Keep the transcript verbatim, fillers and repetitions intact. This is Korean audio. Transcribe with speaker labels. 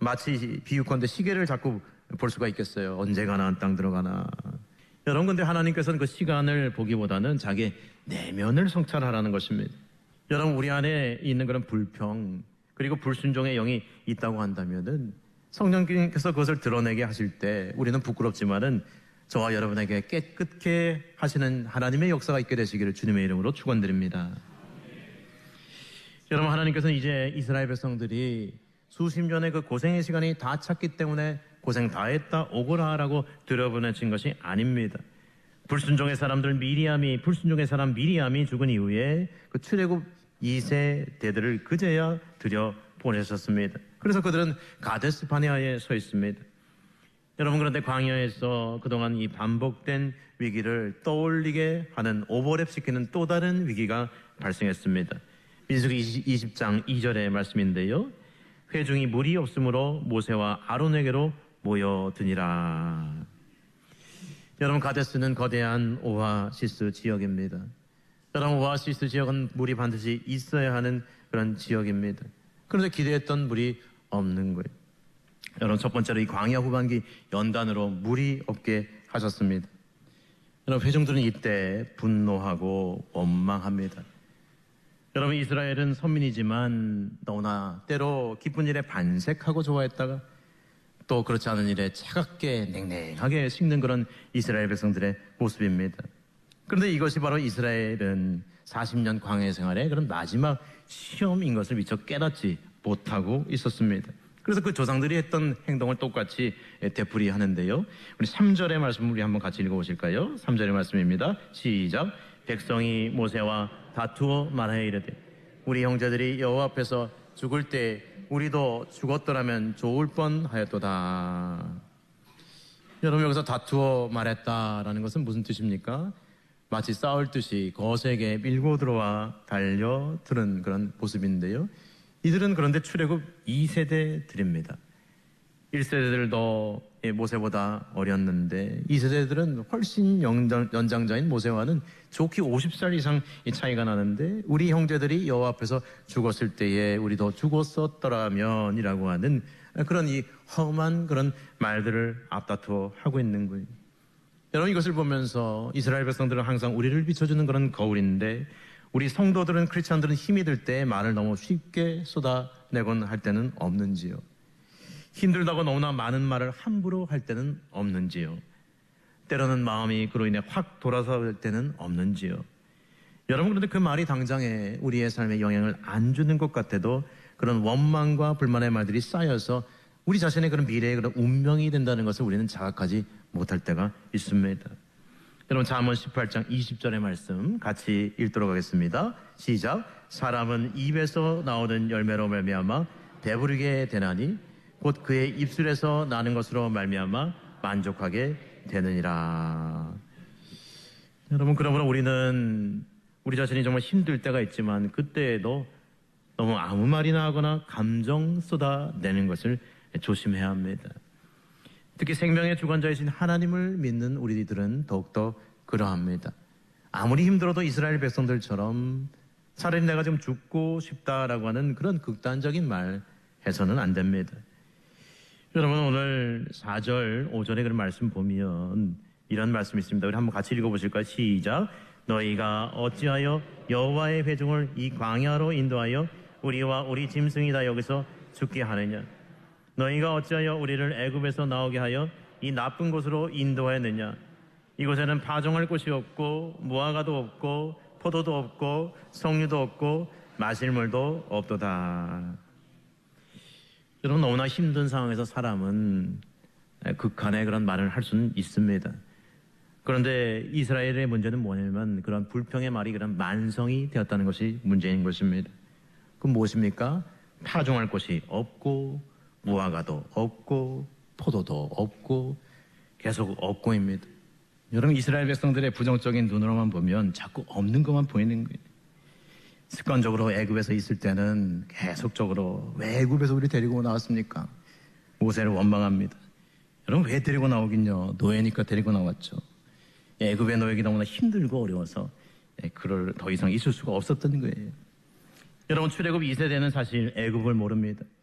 Speaker 1: 마치 비유컨대 시계를 자꾸 볼 수가 있겠어요. 언제 가나 땅 들어가나. 여러분, 근데 하나님께서는 그 시간을 보기보다는 자기의 내면을 성찰하라는 것입니다. 여러분, 우리 안에 있는 그런 불평 그리고 불순종의 영이 있다고 한다면은 성령께서 그것을 드러내게 하실 때 우리는 부끄럽지만은 저와 여러분에게 깨끗게 하시는 하나님의 역사가 있게 되시기를 주님의 이름으로 축원드립니다. 여러분, 하나님께서는 이제 이스라엘 백성들이 수십 년의 그 고생의 시간이 다 찼기 때문에 고생 다 했다 오거라라고 들여보내신 것이 아닙니다. 불순종의 사람들 미리암이 불순종의 사람 미리암이 죽은 이후에 그 출애굽 이 세대들을 그제야 들여보내셨습니다. 그래서 그들은 가데스 바네아에 서 있습니다. 여러분, 그런데 광야에서 그동안 이 반복된 위기를 떠올리게 하는 오버랩시키는 또 다른 위기가 발생했습니다. 민수기 이십 장 이 절의 말씀인데요. 회중이 물이 없으므로 모세와 아론에게로 모여드니라. 여러분, 가데스는 거대한 오아시스 지역입니다. 여러분, 오아시스 지역은 물이 반드시 있어야 하는 그런 지역입니다. 그런데 기대했던 물이 없는 거예요. 여러분, 첫 번째로 이 광야 후반기 연단으로 물이 없게 하셨습니다. 여러분, 회중들은 이때 분노하고 원망합니다. 여러분, 이스라엘은 선민이지만 너무나 때로 기쁜 일에 반색하고 좋아했다가 또 그렇지 않은 일에 차갑게 냉랭하게 식는 그런 이스라엘 백성들의 모습입니다. 그런데 이것이 바로 이스라엘은 사십 년 광야 생활의 그런 마지막 시험인 것을 미처 깨닫지 못하고 있었습니다. 그래서 그 조상들이 했던 행동을 똑같이 되풀이하는데요. 우리 삼 절의 말씀 우리 한번 같이 읽어보실까요? 삼 절의 말씀입니다. 시작. 백성이 모세와 다투어 말하여 이르되 우리 형제들이 여호와 앞에서 죽을 때 우리도 죽었더라면 좋을 뻔하였도다. 여러분, 여기서 다투어 말했다라는 것은 무슨 뜻입니까? 마치 싸울 듯이 거세게 밀고 들어와 달려드는 그런 모습인데요. 이들은 그런데 출애굽 이 세대들입니다. 일 세대들도 모세보다 어렸는데 이 세대들은 훨씬 연장자인 모세와는 좋게 오십 살 이상 차이가 나는데 우리 형제들이 여호와 앞에서 죽었을 때에 우리도 죽었었더라면 이라고 하는 그런 이 험한 그런 말들을 앞다투어 하고 있는 거예요. 여러분, 이것을 보면서 이스라엘 백성들은 항상 우리를 비춰주는 그런 거울인데 우리 성도들은 크리스찬들은 힘이 들 때 말을 너무 쉽게 쏟아내곤 할 때는 없는지요? 힘들다고 너무나 많은 말을 함부로 할 때는 없는지요? 때로는 마음이 그로 인해 확 돌아설 때는 없는지요? 여러분, 그런데 그 말이 당장에 우리의 삶에 영향을 안 주는 것 같아도 그런 원망과 불만의 말들이 쌓여서 우리 자신의 그런 미래의 그런 운명이 된다는 것을 우리는 자각하지 못할 때가 있습니다. 여러분, 잠언 십팔 장 이십 절의 말씀 같이 읽도록 하겠습니다. 시작. 사람은 입에서 나오는 열매로 말미암아 배부르게 되나니 곧 그의 입술에서 나는 것으로 말미암아 만족하게 되느니라. 여러분, 그러므로 우리는 우리 자신이 정말 힘들 때가 있지만 그때에도 너무 아무 말이나 하거나 감정 쏟아내는 것을 조심해야 합니다. 특히 생명의 주관자이신 하나님을 믿는 우리들은 더욱더 그러합니다. 아무리 힘들어도 이스라엘 백성들처럼 차라리 내가 좀 죽고 싶다라고 하는 그런 극단적인 말 해서는 안 됩니다. 여러분, 오늘 사 절, 오 절의 그런 말씀 보면 이런 말씀이 있습니다. 우리 한번 같이 읽어보실까요? 시작. 너희가 어찌하여 여호와의 회중을 이 광야로 인도하여 우리와 우리 짐승이 다 여기서 죽게 하느냐? 너희가 어찌하여 우리를 애굽에서 나오게 하여 이 나쁜 곳으로 인도하였느냐? 이곳에는 파종할 곳이 없고 무화과도 없고 포도도 없고 석류도 없고 마실 물도 없도다. 여러분, 너무나 힘든 상황에서 사람은 극한의 그런 말을 할 수는 있습니다. 그런데 이스라엘의 문제는 뭐냐면 그런 불평의 말이 그런 만성이 되었다는 것이 문제인 것입니다. 그럼 무엇입니까? 파종할 곳이 없고 무화과도 없고 포도도 없고 계속 없고입니다. 여러분, 이스라엘 백성들의 부정적인 눈으로만 보면 자꾸 없는 것만 보이는 거예요. 습관적으로 애굽에서 있을 때는 계속적으로 왜 애굽에서 우리 데리고 나왔습니까? 모세를 원망합니다. 여러분, 왜 데리고 나오긴요? 노예니까 데리고 나왔죠. 애굽의 노예기 너무나 힘들고 어려워서 그를 더 이상 있을 수가 없었던 거예요. 여러분, 출애굽 이 세대는 사실 애굽을 모릅니다.